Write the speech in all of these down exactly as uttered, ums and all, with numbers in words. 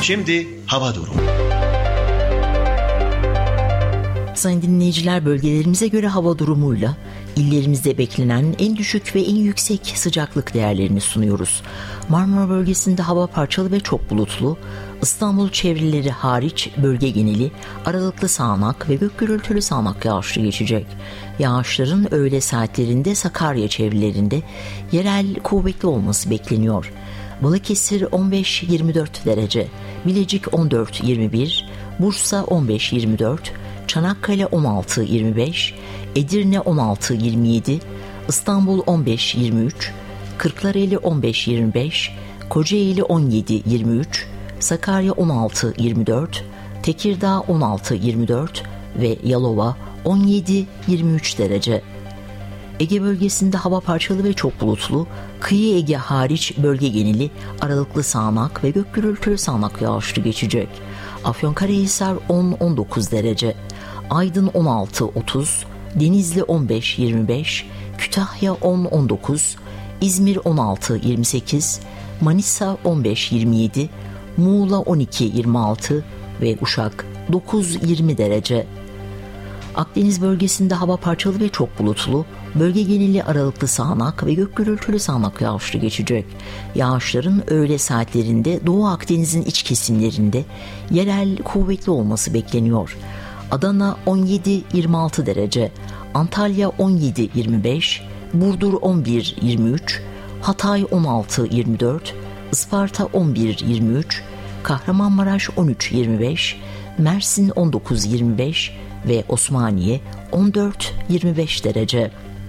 Şimdi hava durumu. Sayın dinleyiciler, bölgelerimize göre hava durumuyla illerimizde beklenen en düşük ve en yüksek sıcaklık değerlerini sunuyoruz. Marmara bölgesinde hava parçalı ve çok bulutlu. İstanbul çevreleri hariç bölge geneli aralıklı sağanak ve gök gürültülü sağanak yağışlı geçecek. Yağışların öğle saatlerinde Sakarya çevrelerinde yerel kuvvetli olması bekleniyor. Balıkesir on beş yirmi dört derece, Bilecik on dört yirmi bir, Bursa on beş yirmi dört, Çanakkale on altı yirmi beş, Edirne on altı yirmi yedi, İstanbul on beş yirmi üç, Kırklareli on beş yirmi beş, Kocaeli on yedi yirmi üç, Sakarya on altı yirmi dört, Tekirdağ on altı yirmi dört ve Yalova on yedi yirmi üç derece. Ege bölgesinde hava parçalı ve çok bulutlu, kıyı Ege hariç bölge geneli aralıklı sağanak ve gök gürültülü sağanak yağışlı geçecek. Afyonkarahisar on on dokuz derece, Aydın on altı otuz, Denizli on beş yirmi beş, Kütahya on on dokuz, İzmir on altı yirmi sekiz, Manisa on beş yirmi yedi, Muğla on iki yirmi altı ve Uşak dokuz yirmi derece. Akdeniz bölgesinde hava parçalı ve çok bulutlu, bölge geneli aralıklı sağanak ve gök gürültülü sağanak yağışlı geçecek. Yağışların öğle saatlerinde Doğu Akdeniz'in iç kesimlerinde yerel kuvvetli olması bekleniyor. Adana on yedi yirmi altı derece, Antalya on yedi yirmi beş, Burdur on bir yirmi üç, Hatay on altı yirmi dört, Isparta on bir yirmi üç, Kahramanmaraş on üç yirmi beş, Mersin on dokuz yirmi beş ve Osmaniye on dört yirmi beş derece.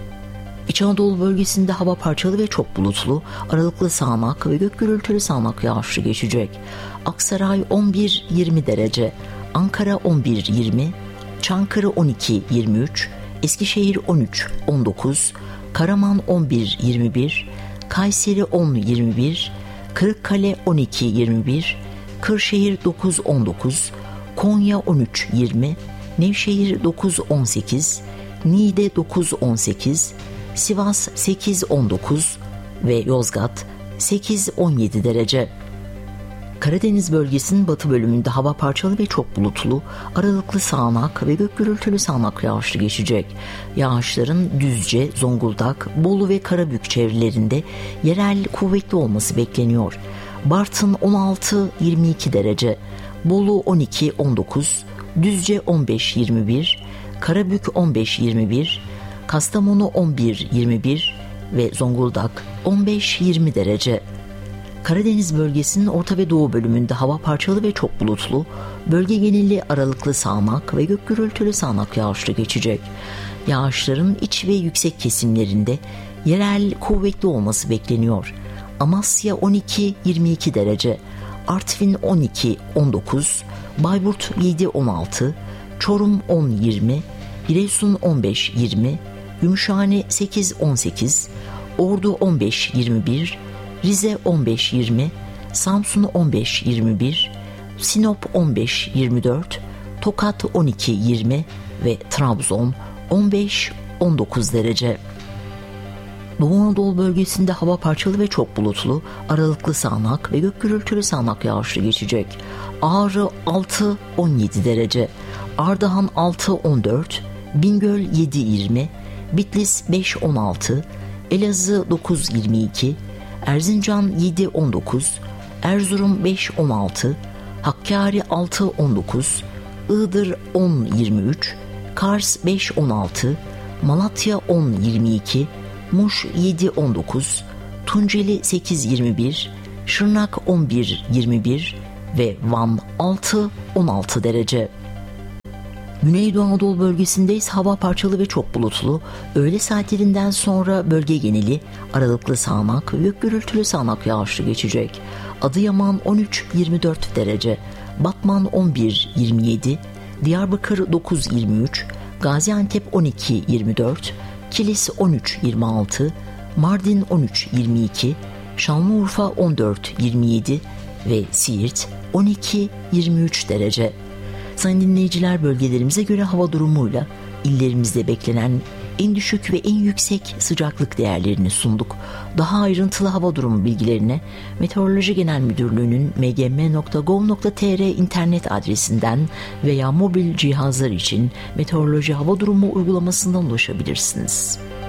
İç Anadolu bölgesinde hava parçalı ve çok bulutlu, aralıklı sağanak ve gök gürültülü sağanak yağışlı geçecek. Aksaray on bir yirmi derece, Ankara on bir yirmi, Çankırı on iki yirmi üç, Eskişehir on üç on dokuz, Karaman on bir yirmi bir, Kayseri on yirmi bir, Kırıkkale on iki yirmi bir, Kırşehir dokuz on dokuz, Konya on üç yirmi, Nevşehir dokuz on sekiz, Niğde dokuz on sekiz, Sivas sekiz on dokuz ve Yozgat sekiz on yedi derece. Karadeniz bölgesinin batı bölümünde hava parçalı ve çok bulutlu, aralıklı sağanak ve gök gürültülü sağanak yağışlı geçecek. Yağışların Düzce, Zonguldak, Bolu ve Karabük çevrelerinde yerel kuvvetli olması bekleniyor. Bartın on altı yirmi iki derece, Bolu on iki on dokuz, Düzce on beş yirmi bir, Karabük on beş yirmi bir, Kastamonu on bir yirmi bir ve Zonguldak on beş yirmi derece. Karadeniz bölgesinin orta ve doğu bölümünde hava parçalı ve çok bulutlu, bölge geneli aralıklı sağanak ve gök gürültülü sağanak yağışlı geçecek. Yağışların iç ve yüksek kesimlerinde yerel kuvvetli olması bekleniyor. Amasya on iki yirmi iki derece, Artvin on iki on dokuz, Bayburt yedi on altı, Çorum on yirmi, Giresun on beş yirmi, Gümüşhane sekiz on sekiz, Ordu on beş yirmi bir, Rize on beş yirmi, Samsun on beş yirmi bir, Sinop on beş yirmi dört, Tokat on iki yirmi ve Trabzon on beş on dokuz derece. Doğu Anadolu bölgesinde hava parçalı ve çok bulutlu, aralıklı sağanak ve gök gürültülü sağanak yağışlı geçecek. Ağrı altı on yedi derece, Ardahan altı on dört, Bingöl yedi yirmi, Bitlis beş on altı, Elazığ dokuz yirmi iki, Erzincan yedi on dokuz, Erzurum beş on altı, Hakkari altı on dokuz, Iğdır on yirmi üç, Kars beş on altı, Malatya on yirmi iki, Muş yedi on dokuz, Tunceli sekiz yirmi bir, Şırnak on bir yirmi bir ve Van altı on altı derece. Güneydoğu Anadolu bölgesinde ise hava parçalı ve çok bulutlu. Öğle saatlerinden sonra bölge geneli aralıklı sağanak ve gök gürültülü sağanak yağışlı geçecek. Adıyaman on üç yirmi dört derece, Batman on bir yirmi yedi, Diyarbakır dokuz yirmi üç, Gaziantep on iki yirmi dört, Kilis on üç yirmi altı, Mardin on üç yirmi iki, Şanlıurfa on dört yirmi yedi ve Siirt on iki yirmi üç derece. Sayın dinleyiciler, bölgelerimize göre hava durumuyla illerimizde beklenen en düşük ve en yüksek sıcaklık değerlerini sunduk. Daha ayrıntılı hava durumu bilgilerine Meteoroloji Genel Müdürlüğü'nün m g m nokta gov nokta t r internet adresinden veya mobil cihazlar için Meteoroloji Hava Durumu uygulamasından ulaşabilirsiniz.